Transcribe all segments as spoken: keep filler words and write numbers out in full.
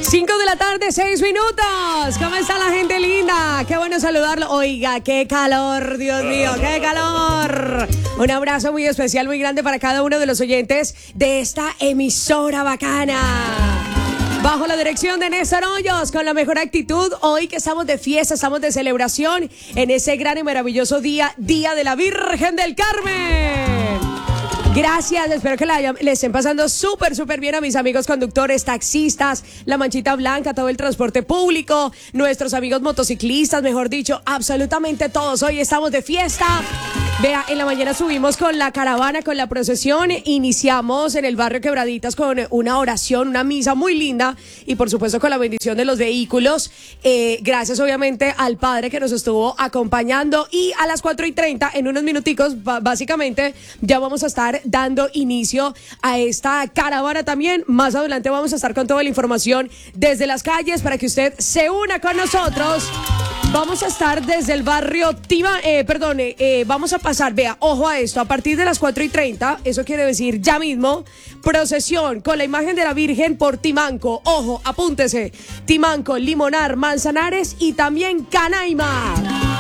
cinco de la tarde, seis minutos. ¿Cómo está la gente linda? Qué bueno saludarlo. Oiga, qué calor, Dios mío, qué calor. Un abrazo muy especial, muy grande para cada uno de los oyentes de esta emisora bacana. Bajo la dirección de Néstor Hoyos, con la mejor actitud, hoy que estamos de fiesta, estamos de celebración en ese gran y maravilloso día, Día de la Virgen del Carmen. Gracias, espero que la, le estén pasando súper, súper bien a mis amigos conductores, taxistas, la manchita blanca, todo el transporte público, nuestros amigos motociclistas, mejor dicho, absolutamente todos. Hoy estamos de fiesta. Vea, en la mañana subimos con la caravana, con la procesión, iniciamos en el barrio Quebraditas con una oración, una misa muy linda y por supuesto con la bendición de los vehículos. Eh, gracias obviamente al Padre que nos estuvo acompañando y a las cuatro y treinta, en unos minuticos, básicamente ya vamos a estar dando inicio a esta caravana también. Más adelante vamos a estar con toda la información desde las calles para que usted se una con nosotros. Vamos a estar desde el barrio Tima, eh, perdón, eh, vamos a pasar, vea, ojo a esto, a partir de las cuatro y treinta, eso quiere decir ya mismo, procesión con la imagen de la Virgen por Timanco, ojo, apúntese, Timanco, Limonar, Manzanares y también Canaima.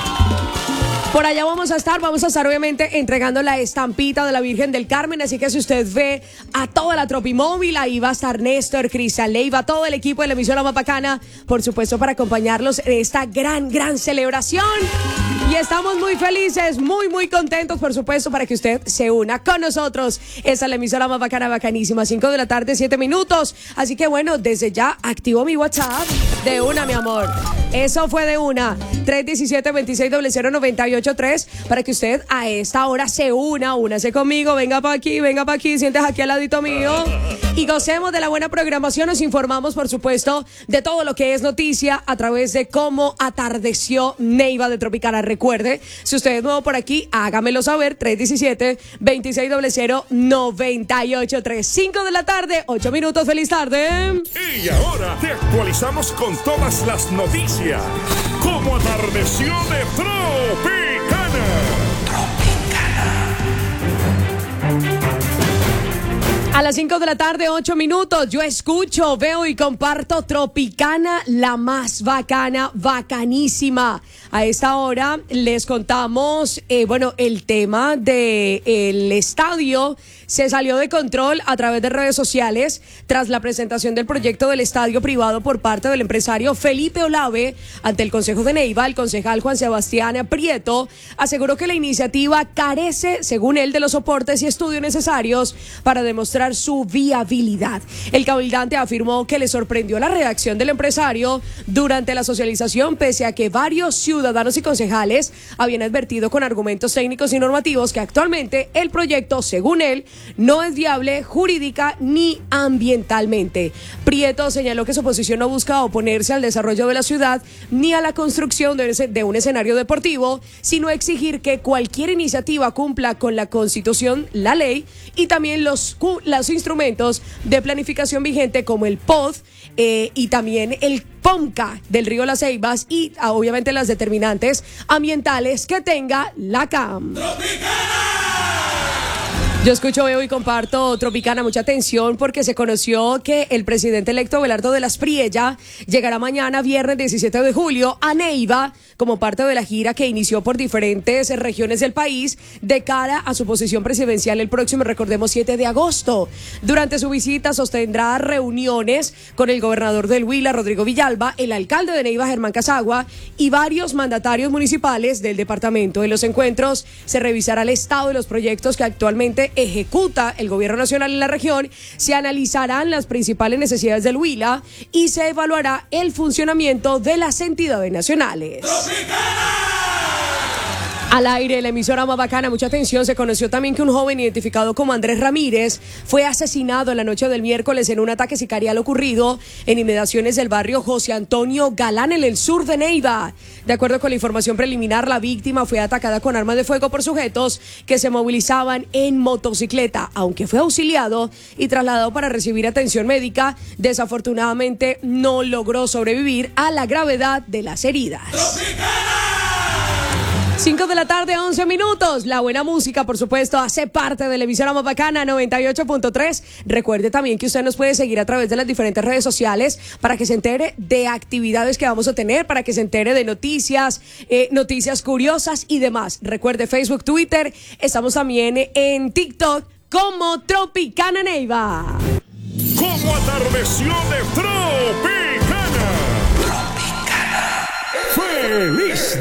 Por allá vamos a estar, vamos a estar obviamente entregando la estampita de la Virgen del Carmen, así que si usted ve a toda la Tropimóvil, ahí va a estar Néstor, Cristian Leiva, todo el equipo de la emisora más bacana, por supuesto para acompañarlos en esta gran, gran celebración. Y estamos muy felices, muy, muy contentos, por supuesto, para que usted se una con nosotros. Esta es la emisora más bacana, bacanísima, cinco de la tarde, siete minutos. Así que bueno, desde ya activo mi WhatsApp de una, mi amor. Eso fue de una. tres uno siete, dos seis cero cero, nueve ocho tres para que usted a esta hora se una, únase conmigo, venga para aquí, venga para aquí, sientes aquí al ladito mío y gocemos de la buena programación. Nos informamos, por supuesto, de todo lo que es noticia a través de cómo atardeció Neiva de Tropicana. Recuerde, si usted es nuevo por aquí, hágamelo saber, tres uno siete, dos seis cero cero, nueve ocho tres. cinco de la tarde, ocho minutos, feliz tarde. Y ahora te actualizamos con todas las noticias. ¿Cómo atardeció de Tropicana? A las cinco de la tarde, ocho minutos, yo escucho, veo y comparto Tropicana, la más bacana, bacanísima. A esta hora les contamos, eh, bueno, el tema del estadio se salió de control a través de redes sociales tras la presentación del proyecto del estadio privado por parte del empresario Felipe Olave ante el Consejo de Neiva. El concejal Juan Sebastián Prieto aseguró que la iniciativa carece, según él, de los soportes y estudios necesarios para demostrar su viabilidad. El cabildante afirmó que le sorprendió la reacción del empresario durante la socialización, pese a que varios ciudadanos y concejales habían advertido con argumentos técnicos y normativos que actualmente el proyecto, según él, no es viable jurídica ni ambientalmente. Prieto señaló que su posición no busca oponerse al desarrollo de la ciudad ni a la construcción de, ese, de un escenario deportivo, sino exigir que cualquier iniciativa cumpla con la Constitución, la ley y también los, los instrumentos de planificación vigente como el P O D eh, y también el POMCA del río Las Ceibas y obviamente las determinantes ambientales que tenga la C A M. Yo escucho, veo y comparto Tropicana, mucha atención porque se conoció que el presidente electo Belardo de las Priella llegará mañana viernes diecisiete de julio a Neiva como parte de la gira que inició por diferentes regiones del país de cara a su posición presidencial el próximo, recordemos, siete de agosto. Durante su visita sostendrá reuniones con el gobernador del Huila, Rodrigo Villalba, el alcalde de Neiva, Germán Casagua, y varios mandatarios municipales del departamento. En los encuentros se revisará el estado de los proyectos que actualmente ejecuta el gobierno nacional en la región, se analizarán las principales necesidades del Huila y se evaluará el funcionamiento de las entidades nacionales. Al aire, la emisora más bacana, mucha atención. Se conoció también que un joven identificado como Andrés Ramírez fue asesinado en la noche del miércoles en un ataque sicarial ocurrido en inmediaciones del barrio José Antonio Galán en el sur de Neiva. De acuerdo con la información preliminar, la víctima fue atacada con armas de fuego por sujetos que se movilizaban en motocicleta, aunque fue auxiliado y trasladado para recibir atención médica. Desafortunadamente no logró sobrevivir a la gravedad de las heridas. ¡Tropicana! cinco de la tarde, once minutos. La buena música, por supuesto, hace parte de la emisora más bacana, noventa y ocho punto tres. Recuerde también que usted nos puede seguir a través de las diferentes redes sociales para que se entere de actividades que vamos a tener, para que se entere de noticias, eh, noticias curiosas y demás. Recuerde Facebook, Twitter. Estamos también en TikTok como Tropicana Neiva. Como atardeció de Tropicana. Tropicana. Feliz